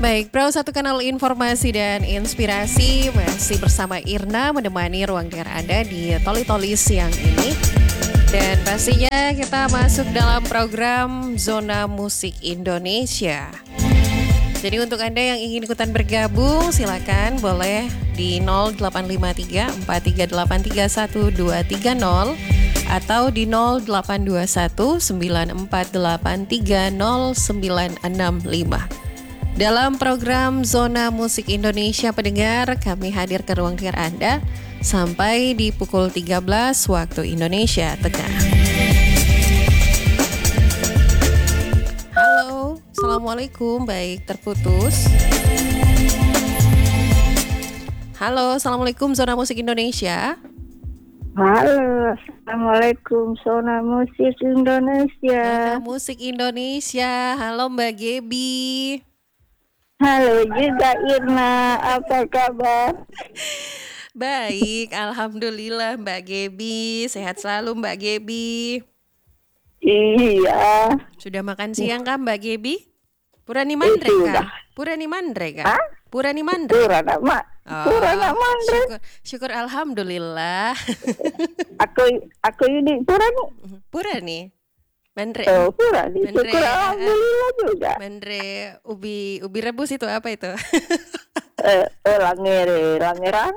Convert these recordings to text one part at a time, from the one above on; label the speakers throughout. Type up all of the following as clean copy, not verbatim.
Speaker 1: Baik, Pro satu kanal informasi dan inspirasi masih bersama Irna menemani ruang dengar Anda di Toli-Toli siang ini. Dan pastinya kita masuk dalam program Zona Musik Indonesia. Jadi untuk Anda yang ingin ikutan bergabung silakan boleh di 0853 4383 1230 atau di 0821 9483 0965. Dalam program Zona Musik Indonesia pendengar, kami hadir ke ruang dengar Anda sampai di pukul 13 waktu Indonesia Tengah. Halo, Assalamualaikum, baik terputus. Halo, Assalamualaikum Zona Musik Indonesia.
Speaker 2: Halo, Assalamualaikum Zona Musik Indonesia.
Speaker 1: Zona Musik Indonesia, halo Mbak Gebi.
Speaker 2: Halo juga Irna, apa kabar?
Speaker 1: Baik, Alhamdulillah Mbak Gebi, sehat selalu Mbak Gebi.
Speaker 2: Iya.
Speaker 1: Sudah makan siang kan Mbak Gebi? Purani Mandrek kah? Purani Mandrek kah? Purani Mandrek.
Speaker 2: Purana Mandrek.
Speaker 1: Syukur Alhamdulillah.
Speaker 2: Aku ini Purani.
Speaker 1: Purani. Mandre.
Speaker 2: Oh, Purani. Syukur Alhamdulillah juga.
Speaker 1: Mandre ubi rebus itu apa itu?
Speaker 2: Langeran.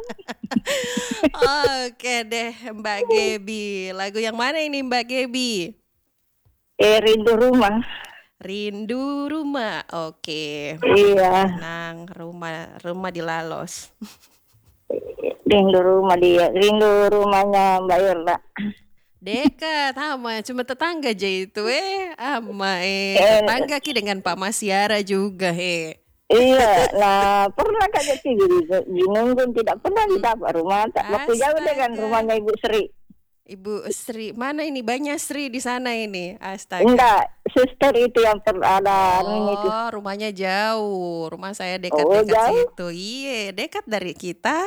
Speaker 1: Oke deh Mbak Gebi. Lagu yang mana ini Mbak Gebi?
Speaker 2: Rindu Rumah.
Speaker 1: Rindu Rumah. Oke.
Speaker 2: Iya.
Speaker 1: Nang rumah di Lalos.
Speaker 2: Rindu rumahnya Mbak Irna.
Speaker 1: Dekat sama cuma tetangga aja itu tetangga ki dengan Pak Masyara juga
Speaker 2: Iya, nah pernah Kak Jati bingung tidak pernah didapat rumah. Waktu jauh dengan rumahnya Ibu Sri.
Speaker 1: Ibu Sri, mana ini banyak Sri di sana ini? Astaga.
Speaker 2: Enggak, suster itu yang ada.
Speaker 1: Oh, rumahnya jauh. Rumah saya dekat-dekat situ. Iya, dekat dari kita.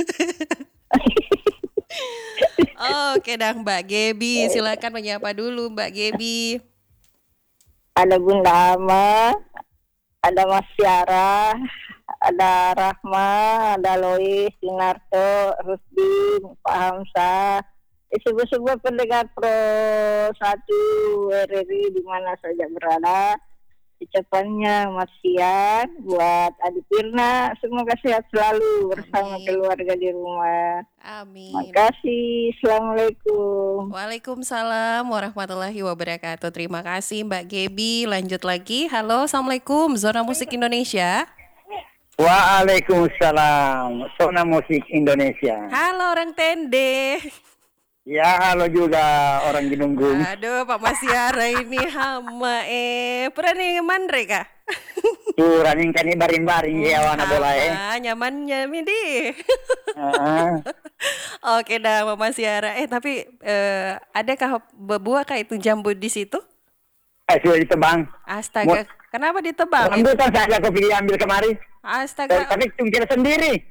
Speaker 1: Oke dah Mbak Gebi, silakan menyapa dulu Mbak Gebi.
Speaker 2: Ada Bunda Ama, ada Mas Syara, ada Rahma, ada Lois, Dinarto, Rusdin, Pak Hamzah, sebuah pendengar Pro 1 RRI di mana saja berada. Ucapannya Marsian buat Adik Irna, semoga sehat selalu bersama keluarga di rumah.
Speaker 1: Amin.
Speaker 2: Makasih. Assalamualaikum.
Speaker 1: Waalaikumsalam warahmatullahi wabarakatuh. Terima kasih Mbak Gebi. Lanjut lagi. Halo, Assalamualaikum Zona Musik Indonesia.
Speaker 3: Waalaikumsalam Zona Musik Indonesia.
Speaker 1: Halo orang Tende.
Speaker 3: Ya, halo juga orang Ginunggung.
Speaker 1: Aduh, Pak Masyara ini hama Purani Mandrek kah?
Speaker 3: Purani kan ini baring-baring ya warna bola
Speaker 1: nyamannya midi. Oke dah Pak Masyara. Tapi adakah buah kah itu jambu di situ?
Speaker 3: Sudah ditebang.
Speaker 1: Astaga, kenapa ditebang?
Speaker 3: Rambutan saja aku pilih ambil kemari.
Speaker 1: Astaga.
Speaker 3: Tapi cungkil sendiri.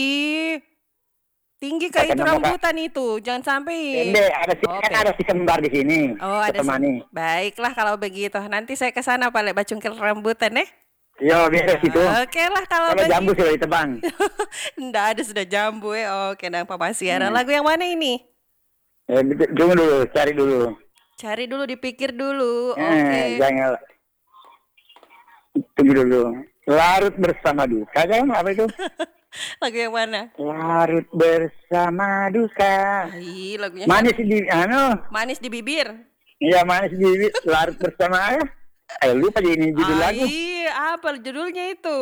Speaker 1: Tinggi kayak itu rambutan itu, jangan sampai.
Speaker 3: Ada si kembar di sini.
Speaker 1: Oh, ada sih. Baiklah kalau begitu. Nanti saya ke sana Pak bacungkil rambutan
Speaker 3: Yo, beres itu.
Speaker 1: Oke lah kalau
Speaker 3: jambu sudah ditebang.
Speaker 1: Nggak ada sudah jambu Oke, dan Pak Masyara. Lagu yang mana ini?
Speaker 3: Tunggu dulu, cari dulu.
Speaker 1: Cari dulu, dipikir dulu. Oke.
Speaker 3: Jangan. Tunggu dulu. Larut bersama duka kan apa itu?
Speaker 1: Lagu yang mana?
Speaker 3: Larut bersama duka.
Speaker 1: Lagunya
Speaker 3: manis di
Speaker 1: manis di bibir.
Speaker 3: Iya, manis di bibir. Larut bersama lupa ini judul lagu.
Speaker 1: Apa judulnya itu?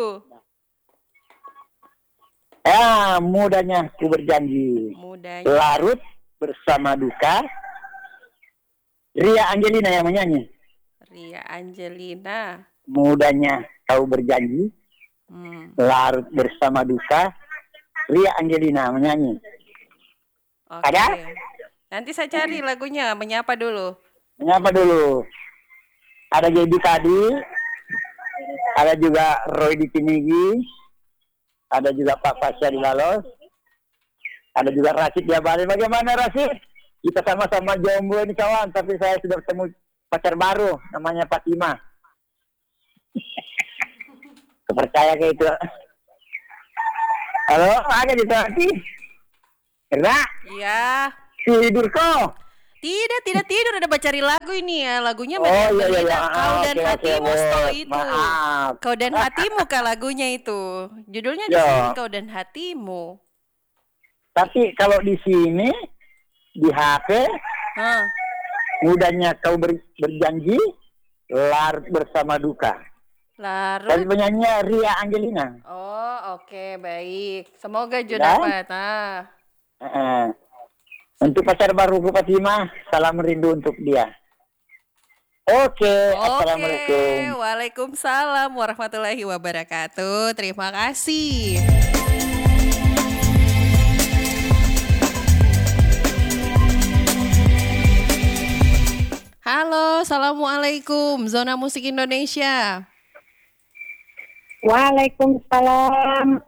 Speaker 3: Mudanya ku berjanji. Larut bersama duka. Ria Angelina yang menyanyi.
Speaker 1: Ria Angelina.
Speaker 3: Mudanya kau berjanji. Larut bersama duka. Ria Angelina menyanyi.
Speaker 1: Oke.
Speaker 3: Ada?
Speaker 1: Nanti saya cari lagunya. Menyapa dulu.
Speaker 3: Ada Gaby tadi. Ada juga Roy di Pinigi. Ada juga Pak Pasya di Lalos. Ada juga Rasid di Abadi. Bagaimana Rasid? Kita sama-sama jomblo ini kawan. Tapi saya sudah bertemu pacar baru. Namanya Fatima. Percaya kayak itu. Halo, agak ditati. Irna,
Speaker 1: Iya.
Speaker 3: tidur kok.
Speaker 1: Tidak tidur, ada cari lagu ini ya. Lagunya
Speaker 3: Oh, iya, iya,
Speaker 1: Belinda,
Speaker 3: iya.
Speaker 1: Kau dan
Speaker 3: Oke,
Speaker 1: Hatimu,
Speaker 3: oke,
Speaker 1: Sto
Speaker 3: bos.
Speaker 1: itu.
Speaker 3: Maaf.
Speaker 1: Kau dan Hatimu kah lagunya itu? Judulnya di
Speaker 3: Ya.
Speaker 1: sini Kau dan Hatimu.
Speaker 3: Tapi kalau di sini di HP
Speaker 1: Hah.
Speaker 3: mudahnya kau berjanji larut bersama duka. Tapi
Speaker 1: Larut.
Speaker 3: penyanyinya Ria Angelina.
Speaker 1: Oh, oke, baik. Semoga Jo
Speaker 3: Ya.
Speaker 1: dapat.
Speaker 3: Untuk pacar baru Fatimah, salam rindu untuk dia. Oke, assalamualaikum.
Speaker 1: Waalaikumsalam warahmatullahi wabarakatuh. Terima kasih. Halo, assalamualaikum. Zona Musik Indonesia.
Speaker 2: Waalaikumsalam.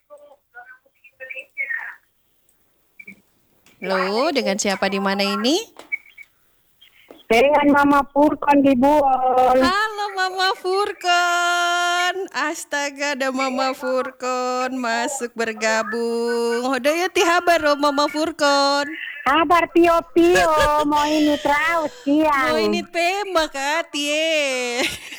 Speaker 1: Halo, dengan siapa di mana ini?
Speaker 2: Dengan Mama Purkon di Buol.
Speaker 1: Halo Mama Furkon. Astaga, ada Mama Furkon masuk bergabung. Hodaya ti habar oh, Mama Furkon.
Speaker 2: Kabar Pio-Pio, mau ini terus siang.
Speaker 1: Oh ini tema katie.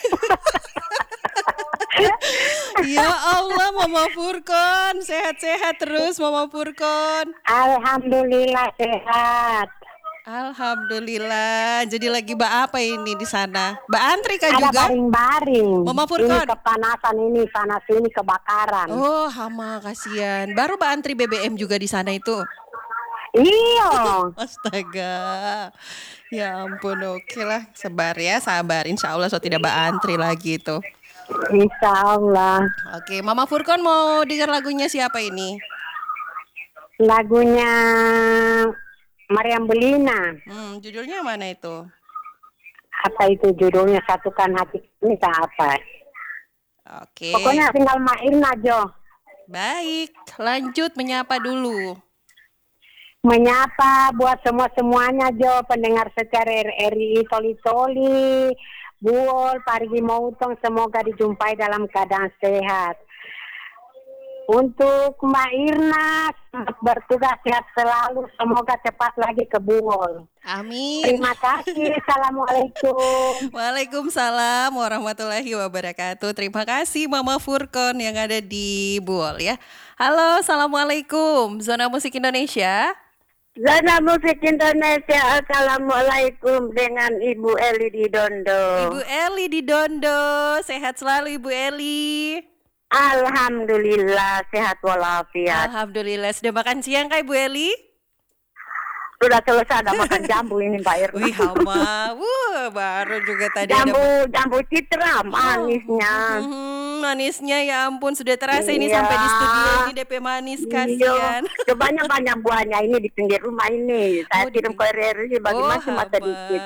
Speaker 1: Ya Allah Mama Furkon, sehat-sehat terus Mama Furkon.
Speaker 2: Alhamdulillah sehat.
Speaker 1: Alhamdulillah. Jadi lagi apa ini di sana? Antri kah
Speaker 2: Ada
Speaker 1: juga?
Speaker 2: baring-baring.
Speaker 1: Mama Furkon.
Speaker 2: Ini kepanasan ini, panas ini kebakaran.
Speaker 1: Oh, hama kasihan. Baru antri BBM juga di sana itu.
Speaker 2: Iya.
Speaker 1: Astaga. Ya ampun, oke lah. Sabar ya, sabar. Insya Allah so tidak antri lagi itu.
Speaker 2: Insya Allah.
Speaker 1: Oke, Mama Furkon mau dengar lagunya siapa ini?
Speaker 2: Lagunya Mariam Belina.
Speaker 1: Judulnya mana itu?
Speaker 2: Apa itu judulnya? Satukan hati ini apa?
Speaker 1: Oke.
Speaker 2: Pokoknya tinggal Mairna Jo.
Speaker 1: Baik, lanjut menyapa dulu.
Speaker 2: Menyapa buat semuanya Jo, pendengar secara RRI Toli-Toli, Buol, Parigi Mautong, semoga dijumpai dalam keadaan sehat. Untuk Mbak Irna, bertugas sehat selalu, semoga cepat lagi ke Buol.
Speaker 1: Amin.
Speaker 2: Terima kasih, Assalamualaikum.
Speaker 1: Waalaikumsalam warahmatullahi wabarakatuh. Terima kasih Mama Furkon yang ada di Buol ya. Halo, Assalamualaikum. Zona Musik Indonesia.
Speaker 2: Zona Musik Indonesia, Assalamualaikum dengan Ibu Eli di Dondo.
Speaker 1: Ibu Eli di Dondo, sehat selalu Ibu Eli.
Speaker 2: Alhamdulillah, sehat walafiat.
Speaker 1: Alhamdulillah, sudah makan siang kah Ibu Eli?
Speaker 2: Sudah selesai, ada makan jambu ini Pak Irna.
Speaker 1: Wih hama, baru juga tadi
Speaker 2: jambu citra, manisnya.
Speaker 1: Manisnya ya ampun, sudah terasa ini sampai di studio ini DP manis, kasihan.
Speaker 2: Banyak buahnya ini di pinggir rumah ini. Saya kirim ke RRI bagi masa dikit.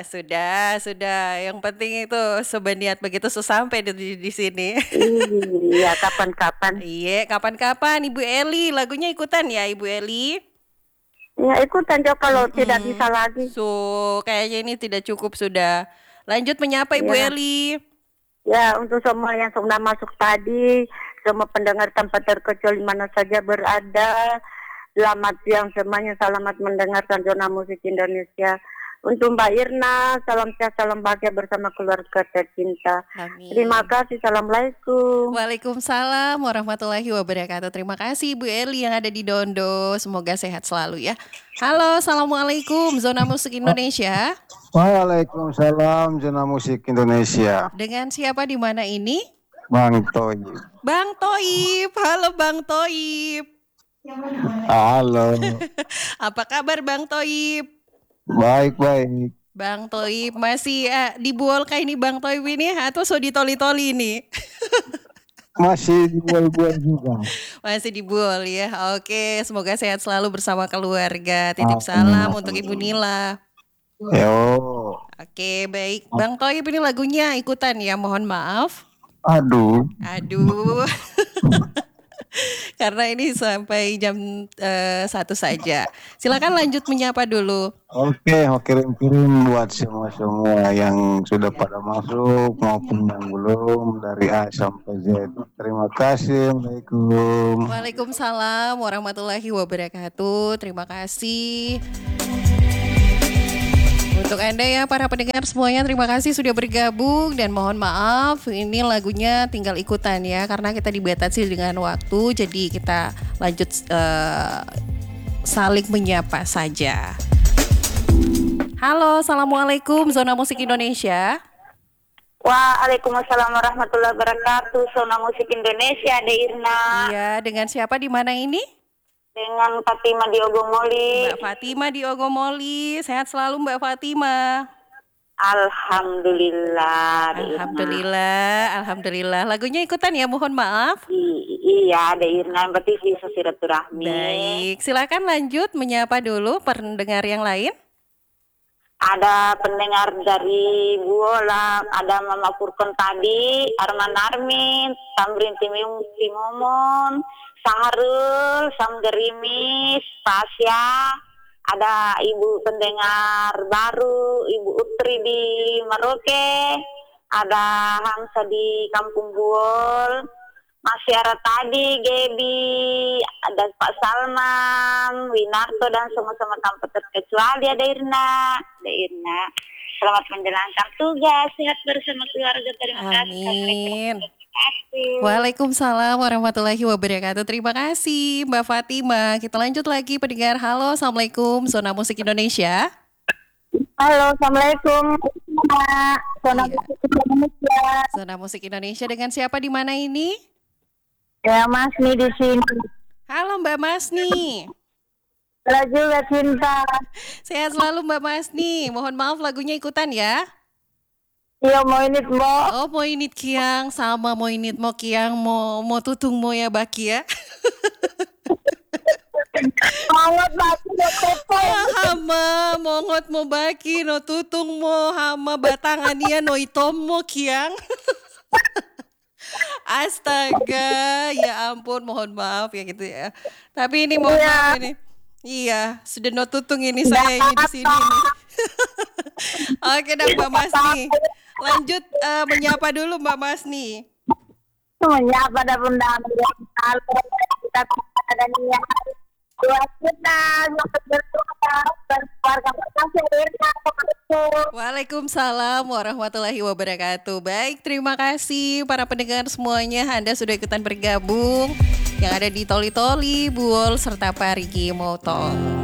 Speaker 1: Sudah. Yang penting itu sebeniat begitu sampai di sini.
Speaker 2: Iya, kapan-kapan.
Speaker 1: Iya, kapan-kapan Ibu Eli, lagunya ikutan ya Ibu Eli.
Speaker 2: Ya ikutan Jo kalau tidak bisa lagi.
Speaker 1: Kayaknya ini tidak cukup sudah. Lanjut menyapa Ibu Eli.
Speaker 2: Ya, untuk semua yang sudah masuk tadi, semua pendengar tanpa terkecuali mana saja berada, selamat siang semuanya, selamat mendengarkan Zona Musik Indonesia. Untuk Mbak Irna, salam sehat, salam bahagia bersama keluarga tercinta.
Speaker 1: Amin.
Speaker 2: Terima kasih, Assalamualaikum.
Speaker 1: Waalaikumsalam warahmatullahi wabarakatuh. Terima kasih Ibu Eli yang ada di Dondo. Semoga sehat selalu ya. Halo, Assalamualaikum Zona Musik Indonesia.
Speaker 4: Waalaikumsalam Zona Musik Indonesia.
Speaker 1: Dengan siapa di mana ini?
Speaker 4: Bang Toyib.
Speaker 1: Bang Toyib. Halo Bang Toyib.
Speaker 4: Halo.
Speaker 1: Apa kabar Bang Toyib?
Speaker 4: Baik.
Speaker 1: Bang Toyib masih di Buol kah ini Bang Toyib ini atau so di Toli-Toli ini?
Speaker 4: Masih di Buol-Buol juga.
Speaker 1: Masih di Buol ya. Oke, semoga sehat selalu bersama keluarga. Titip salam untuk Ibu Nila.
Speaker 4: Yo.
Speaker 1: Oke, baik. Bang Toyib ini lagunya ikutan ya, mohon maaf.
Speaker 4: Aduh.
Speaker 1: Karena ini sampai jam 1 saja. Silakan lanjut menyapa dulu.
Speaker 4: Oke, mau kirim-kirim buat semua yang sudah pada masuk maupun yang belum dari A sampai Z. Terima kasih. Assalamualaikum.
Speaker 1: Waalaikumsalam warahmatullahi wabarakatuh. Terima kasih. Untuk Anda ya para pendengar semuanya, terima kasih sudah bergabung dan mohon maaf ini lagunya tinggal ikutan ya karena kita dibatasi dengan waktu, jadi kita lanjut saling menyapa saja. Halo, assalamualaikum Zona Musik Indonesia.
Speaker 2: Waalaikumsalam warahmatullahi wabarakatuh. Zona Musik Indonesia, Ade Irna.
Speaker 1: Iya, dengan siapa di mana ini?
Speaker 2: Dengan Fatima di Ogomoli.
Speaker 1: Mbak Fatima di Ogomoli. Sehat selalu Mbak Fatima.
Speaker 2: Alhamdulillah.
Speaker 1: Alhamdulillah. Lagunya ikutan ya, mohon maaf.
Speaker 2: Iya, Ade Irna, yang penting bisa silaturahmi.
Speaker 1: Baik, silakan lanjut menyapa dulu pendengar yang lain.
Speaker 2: Ada pendengar dari Buola, ada Mama Purkon tadi, Arman Armin, Tamrin Timomon, Saharul, Samgerimis, Tasya, ada ibu pendengar baru, Ibu Utri di Maroke, ada Hamsa di Kampung Buol, Masyara tadi, Gebi, ada Pak Salman, Winarto, dan sama-sama tanpa terkecuali ada Irna. Selamat menjalankan tugas, sehat bersama keluarga, terima kasih.
Speaker 1: Amin. Waalaikumsalam warahmatullahi wabarakatuh. Terima kasih Mbak Fatima. Kita lanjut lagi pendengar. Halo, assalamualaikum Zona Musik Indonesia.
Speaker 2: Halo, assalamualaikum. Zona Musik Indonesia.
Speaker 1: Zona Musik Indonesia dengan siapa di mana ini?
Speaker 2: Ya, Masni di sini.
Speaker 1: Halo Mbak Masni.
Speaker 2: Halo juga Cinta.
Speaker 1: Sehat selalu Mbak Masni. Mohon maaf lagunya ikutan ya.
Speaker 2: Iya, mau ini mo.
Speaker 1: Oh, mau init kiang sama mau init mo kiang mau tutung mo ya baki ya.
Speaker 2: Mangot baki no tepo.
Speaker 1: Hama mongot mo baki no tutung mo hama batangan iya no itom mo kiang. Astaga, ya ampun, mohon maaf ya gitu ya. Tapi ini mohon maaf ini. Iya, sudah no tutung ini saya ini di sini nih. Oke dah Mbak Masni. Lanjut menyapa dulu Mbak Masni.
Speaker 2: Menyapa dah bunda kita ada niat buat kita berkeluarga
Speaker 1: Waalaikumsalam warahmatullahi wabarakatuh. Baik, terima kasih para pendengar semuanya. Anda sudah ikutan bergabung yang ada di Toli-Toli, Buol, serta Parigi Motong.